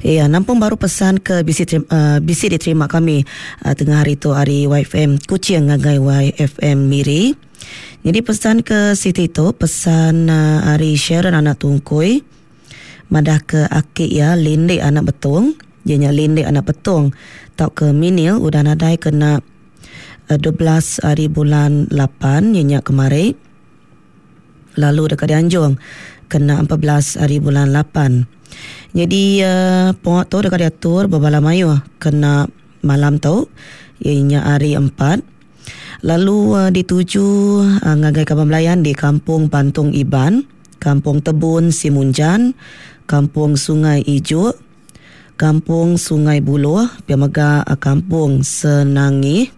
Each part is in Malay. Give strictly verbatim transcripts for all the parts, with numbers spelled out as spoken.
Ya, nampung baru pesan ke B C, uh, B C diterima kami uh, tengah hari tu hari Y F M Kuching ngagai Y F M Miri. Jadi pesan ke Siti tu, pesan uh, hari Sharon anak tungkui, madah ke akik ya, Lindek anak betung, jenya Lindek anak betung, tau ke Minil, udah nadai kena uh, dua belas hari bulan lapan, jenya kemarin. Lalu dekat Dianjung, kena empat belas hari bulan lapan. Jadi uh, pengak tu dekat diatur berbala mayu, kena malam tu, ianya hari empat. Lalu uh, dituju uh, ngagai Kampung Melayan di Kampung Pantung Iban, Kampung Tebun Simunjan, Kampung Sungai Ijuk, Kampung Sungai Buloh, Piamaga uh, Kampung Senangi,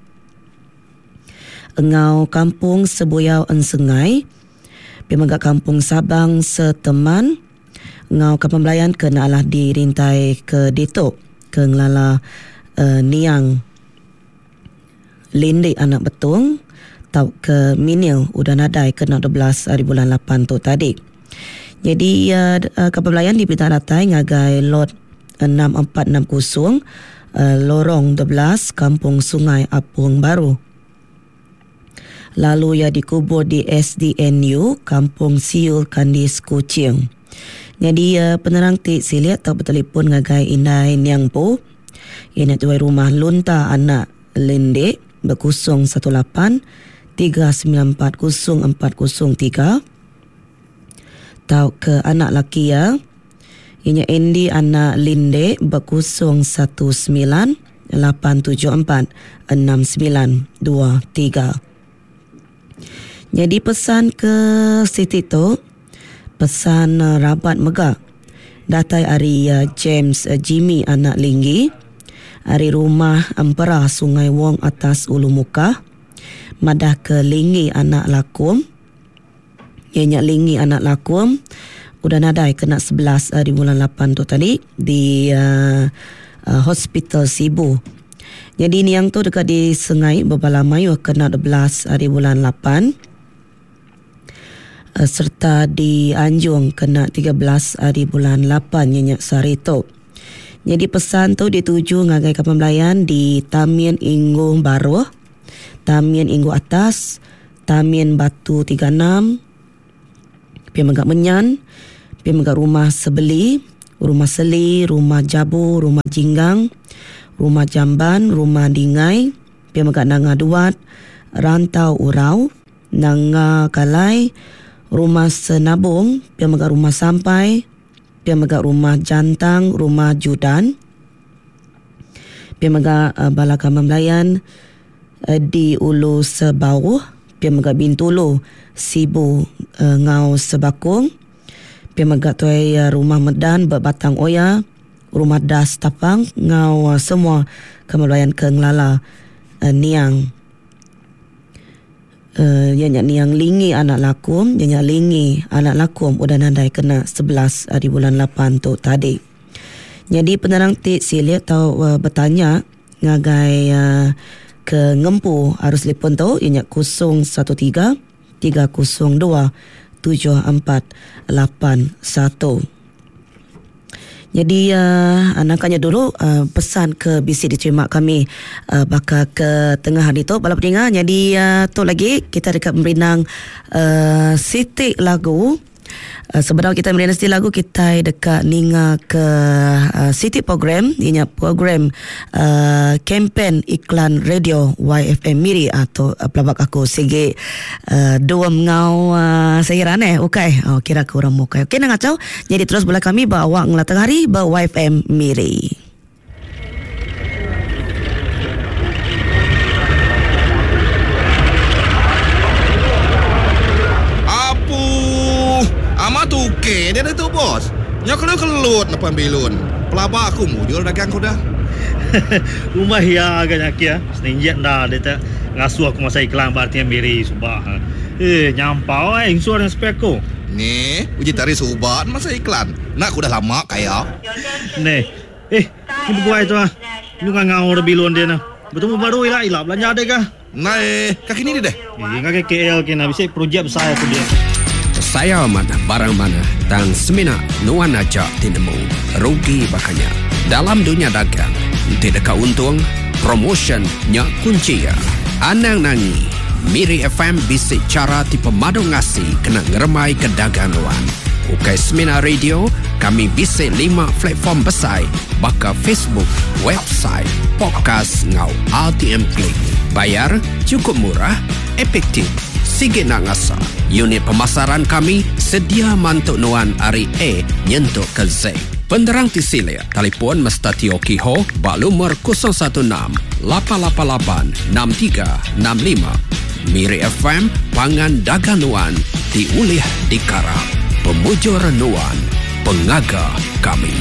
Engau Kampung Sebuyau Ensengai, Piamaga Kampung Sabang Seteman, Engau Kampung Melayan kena alah dirintai ke Ditok, ke Ngelala uh, Niang Lindek anak betung, tau ke Minil udah nadai kena dua belas hari bulan lapan tu tadi. Jadi uh, uh, Kapal Melayan di Bintang Ratai ngagai lot enam empat enam kosong uh, lorong dua belas Kampung Sungai Apung Baru. Lalu ia dikubur di S D N U Kampung Siul Kandis Kuching. Jadi uh, penerang tik siliat tau bertelefon ngagai Indai Niangpo. Ia nak tuai rumah lunta anak Lindek berkosong satu lapan tiga sembilan empat kosong empat kosong tiga. Tau ke anak laki ya, ianya Andy anak Lindek berkosong satu sembilan lapan tujuh empat enam sembilan dua tiga. Jadi pesan ke Siti tu, pesan uh, rabat megak datai hari uh, James uh, Jimmy anak Linggi, hari rumah Empera Sungai Wong atas Ulu Muka, madah ke Linggi anak Lakum, ianya Linggi anak Lakum udah nadai kena sebelas hari bulan lapan tu tadi di uh, uh, Hospital Sibu. Jadi ni yang tu dekat di Sengai Berbala Mayu kena dua belas hari bulan lapan, uh, serta di Anjung kena tiga belas hari bulan lapan ianya Sarito. Jadi pesan tu dituju ngagai Kapal Melayan di Tamian Inggu Baru, Tamian Inggu Atas, Tamian Batu tiga enam, Piamaga Menyan, Piamaga Rumah Sebeli, Rumah Seli, Rumah Jabu, Rumah Jinggang, Rumah Jamban, Rumah Dingai, Piamaga Nanga Duat, Rantau Urau, Nanga Kalai, Rumah Senabung, Piamaga Rumah Sampai, Piamaga Rumah Jantang, Rumah Judan, Piamaga uh, Balakama Melayan uh, di Ulu Sebauh, Piamaga Bintulu, Sibu uh, Ngau Sebakung, Piamaga Tuai uh, Rumah Medan, Batang Oya, Rumah Das Tapang, Ngau uh, semua Kamalayan ke Ngelala uh, Niang. Uh, yang ni yang Lingi anak Lakum, yang Lingi anak Lakum udah nandai kena sebelas hari bulan lapan tu tadi. Jadi penerang tik silik tau uh, bertanya ngagai uh, ke Ngempu harus telefon tu ianya kosong satu tiga tiga kosong dua tujuh empat lapan satu. Jadi uh, anakannya dulu uh, pesan ke B C diterima kami uh, bakal ke tengah hari tu balap dengar. Jadi uh, tu lagi kita dekat memberinang uh, sitik lagu. Uh, sebenarnya kita memberinang sitik lagu kita dekat ninga ke uh, sitik program. Ianya program uh, kempen iklan radio Y F M Miri atau uh, pelabak aku segi uh, dua mengau uh, sehiran eh. Okay. Oh, kira kurang muka. Okay, nak ngacau. Jadi terus boleh kami bawa ngelatang hari bawa Y F M Miri. Ama tu ke dia tu bos. Nya kalau kelut napa belun. Pelaba aku mu jual dagang kau dah. Rumah ya agak ya. Senjat dah dia tak ngasuh aku masa iklan berarti Miri subah. Eh nyampau eh insurans speko. Ni uji tarikh subat masa iklan. Nak aku dah lama kaya. Ni. Eh, ni buai tu ah. Lu kan ngau belun dia nah. Betul baru ila ila belanja ada kah? Nah, kaki ni dia deh. Eh, ngak K L ke nak bisik projek besar tu dia. Saya mana barang mana tang semina nuan aja tinemu rugi bakanya. Dalam dunia dagang, tidak untung, promotion nya kunci ya. Anang nangi, Miri F M bisik cara tipe madu ngasi kena ngeremai ke dagang nuan. Ukai Semina Radio, kami bisik lima platform besar, baka Facebook, website, podcast ngau R T M Klik. Bayar cukup murah, efektif, sikit nak ngasa. Unit pemasaran kami sedia mantuk nuan hari A nyentuk ke Z. Penderang tisilia, telefon Mestatio Kiho, bak lumur kosong satu enam lapan lapan lapan enam tiga enam lima. Miri F M, pangan dagang nuan, diulih dikarang. Pemujur nuan, pengaga kami.